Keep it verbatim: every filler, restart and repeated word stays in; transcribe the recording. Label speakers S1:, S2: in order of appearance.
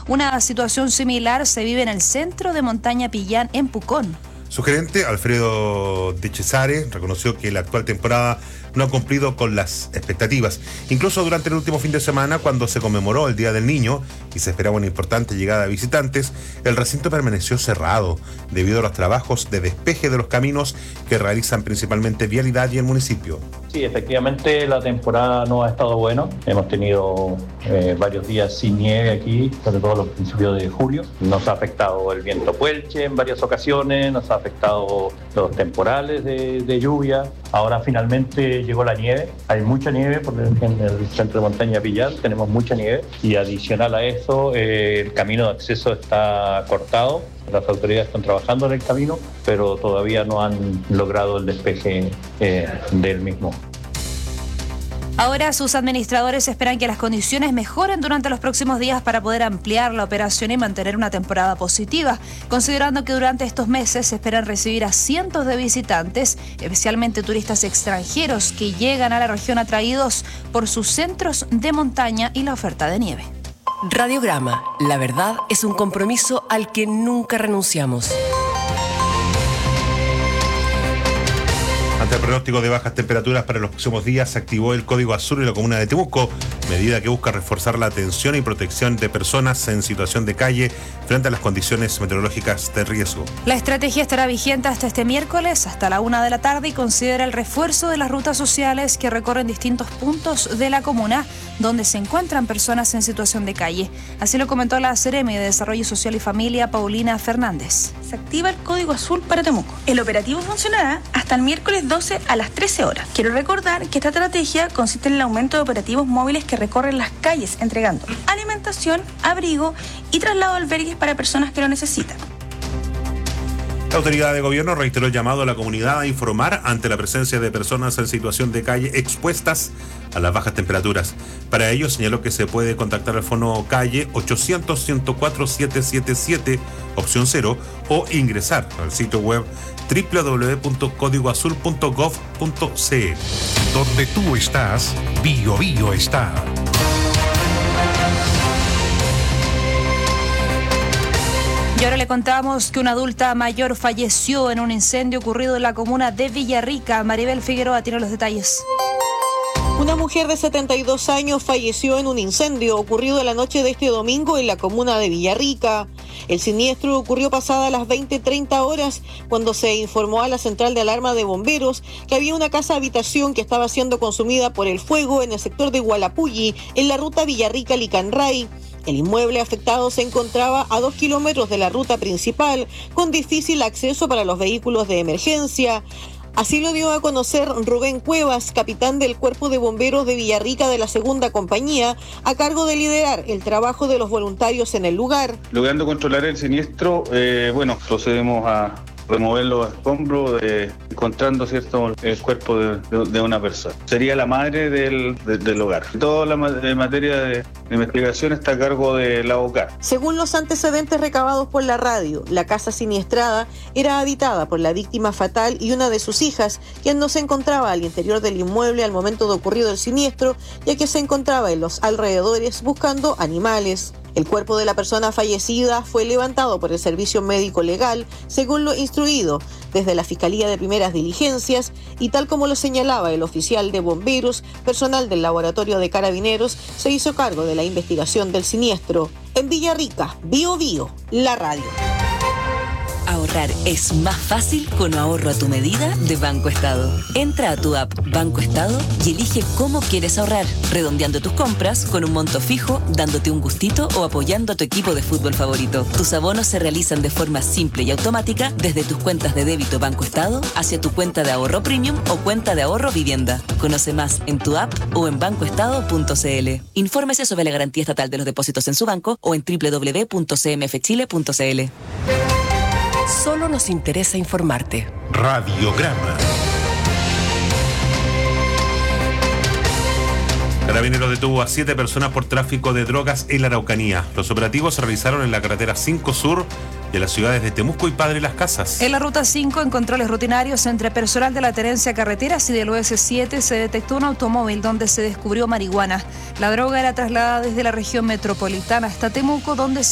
S1: Una situación similar se vive en el centro de Montaña Pillán, en Pucón.
S2: Su gerente, Alfredo De Cesare, reconoció que la actual temporada no ha cumplido con las expectativas. Incluso durante el último fin de semana, cuando se conmemoró el Día del Niño y se esperaba una importante llegada de visitantes, el recinto permaneció cerrado debido a los trabajos de despeje de los caminos que realizan principalmente Vialidad y el municipio.
S3: Sí, efectivamente la temporada no ha estado buena. Hemos tenido eh, varios días sin nieve aquí, sobre todo a los principios de julio. Nos ha afectado el viento puelche en varias ocasiones, nos ha afectado los temporales de, de lluvia. Ahora finalmente llegó la nieve. Hay mucha nieve porque en el centro de Montaña Pillán tenemos mucha nieve. Y adicional a eso, eh, el camino de acceso está cortado. Las autoridades están trabajando en el camino, pero todavía no han logrado el despeje eh, del mismo.
S1: Ahora sus administradores esperan que las condiciones mejoren durante los próximos días para poder ampliar la operación y mantener una temporada positiva, considerando que durante estos meses se esperan recibir a cientos de visitantes, especialmente turistas extranjeros que llegan a la región atraídos por sus centros de montaña y la oferta de nieve.
S4: Radiograma, la verdad es un compromiso al que nunca renunciamos.
S2: Ante el pronóstico de bajas temperaturas para los próximos días, se activó el Código Azul en la comuna de Temuco, medida que busca reforzar la atención y protección de personas en situación de calle frente a las condiciones meteorológicas de riesgo.
S1: La estrategia estará vigente hasta este miércoles, hasta la una de la tarde, y considera el refuerzo de las rutas sociales que recorren distintos puntos de la comuna donde se encuentran personas en situación de calle. Así lo comentó la Seremi de Desarrollo Social y Familia, Paulina Fernández.
S5: Se activa el Código Azul para Temuco. El operativo funcionará hasta el miércoles doce a las trece horas. Quiero recordar que esta estrategia consiste en el aumento de operativos móviles que recorren las calles entregando alimentación, abrigo y traslado a albergues para personas que lo necesitan.
S2: La autoridad de gobierno reiteró el llamado a la comunidad a informar ante la presencia de personas en situación de calle expuestas a las bajas temperaturas. Para ello señaló que se puede contactar al fono calle ochocientos, ciento cuatro, setecientos setenta y siete, opción cero, o ingresar al sitio web doble u doble u doble u punto código azul punto gov punto c l.
S6: Donde tú estás, Bio Bio está.
S1: Y ahora le contamos que una adulta mayor falleció en un incendio ocurrido en la comuna de Villarrica. Maribel Figueroa tiene los detalles.
S7: Una mujer de setenta y dos años falleció en un incendio ocurrido la noche de este domingo en la comuna de Villarrica. El siniestro ocurrió pasada las veinte treinta horas cuando se informó a la central de alarma de bomberos que había una casa habitación que estaba siendo consumida por el fuego en el sector de Hualapulli, en la ruta Villarrica-Licanray. El inmueble afectado se encontraba a dos kilómetros de la ruta principal, con difícil acceso para los vehículos de emergencia. Así lo dio a conocer Rubén Cuevas, capitán del Cuerpo de Bomberos de Villarrica de la Segunda Compañía, a cargo de liderar el trabajo de los voluntarios en el lugar.
S8: Logrando controlar el siniestro, eh, bueno, procedemos a remover los escombros, eh, encontrando cierto el cuerpo de, de, de una persona. Sería la madre del, de, del hogar. Toda la de materia de, de investigación está a cargo de la O C A R.
S7: Según los antecedentes recabados por la radio, la casa siniestrada era habitada por la víctima fatal y una de sus hijas, quien no se encontraba al interior del inmueble al momento de ocurrido el siniestro, ya que se encontraba en los alrededores buscando animales. El cuerpo de la persona fallecida fue levantado por el Servicio Médico Legal, según lo instruido desde la Fiscalía de Primeras Diligencias, y tal como lo señalaba el oficial de bomberos, personal del Laboratorio de Carabineros se hizo cargo de la investigación del siniestro. En Villarrica, Bio Bio, la radio.
S4: Ahorrar es más fácil con ahorro a tu medida de Banco Estado. Entra a tu app Banco Estado y elige cómo quieres ahorrar, redondeando tus compras con un monto fijo, dándote un gustito o apoyando a tu equipo de fútbol favorito. Tus abonos se realizan de forma simple y automática desde tus cuentas de débito Banco Estado hacia tu cuenta de ahorro premium o cuenta de ahorro vivienda. Conoce más en tu app o en banco estado punto c l. Infórmese sobre la garantía estatal de los depósitos en su banco o en doble u doble u doble u punto c m f chile punto c l. Solo nos interesa informarte.
S6: Radiograma.
S2: Carabineros detuvo a siete personas por tráfico de drogas en la Araucanía. Los operativos se realizaron en la carretera cinco Sur de las ciudades de Temuco y Padre Las Casas.
S1: En la ruta cinco, en controles rutinarios entre personal de la Tenencia Carreteras y del O S siete, se detectó un automóvil donde se descubrió marihuana. La droga era trasladada desde la región metropolitana hasta Temuco, donde